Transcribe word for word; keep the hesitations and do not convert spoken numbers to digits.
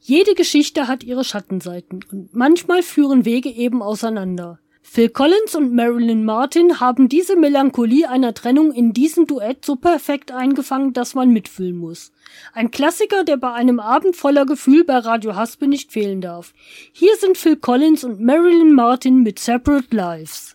Jede Geschichte hat ihre Schattenseiten und manchmal führen Wege eben auseinander. Phil Collins und Marilyn Martin haben diese Melancholie einer Trennung in diesem Duett so perfekt eingefangen, dass man mitfühlen muss. Ein Klassiker, der bei einem Abend voller Gefühl bei Radio Haspe nicht fehlen darf. Hier sind Phil Collins und Marilyn Martin mit Separate Lives.